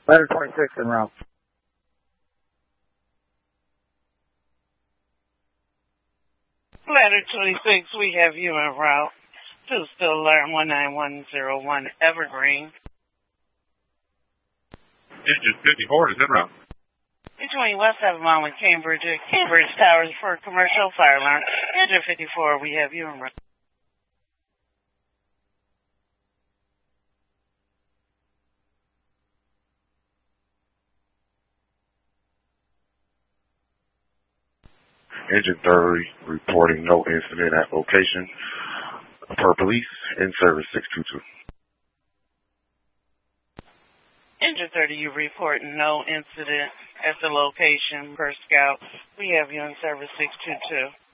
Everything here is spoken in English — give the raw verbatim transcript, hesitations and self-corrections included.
Ladder twenty-six en route. Ladder twenty-six, we have you en route to still alarm one nine one zero one Evergreen. Engine fifty-four is en route. Between West seven Mile and Cambridge, uh, Cambridge Towers for commercial fire alarm. Engine fifty-four, we have you en route. Engine thirty reporting no incident at location per police in service six two two. Engine thirty, you report no incident at the location per scout. We have you in service six two two.